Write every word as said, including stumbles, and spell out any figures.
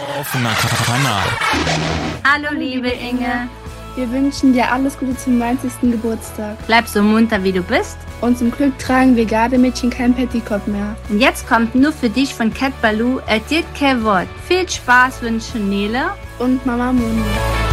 Offener Kanal. Hallo liebe Inge. Wir wünschen dir alles Gute zum neunzigsten Geburtstag. Bleib so munter wie du bist. Und zum Glück tragen wir Gardemädchen kein Petticoat mehr. Und jetzt kommt nur für dich von Cat Baloo, er dit kein Wort. Viel Spaß wünschen Nele und Mama Moni.